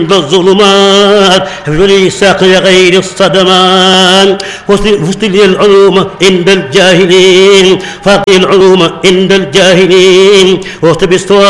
الظلمات حفظ لي ساقي غير الصدمات وصل لي العلوم عند الجاهلين فاقي العلوم عند الجاهلين واكتب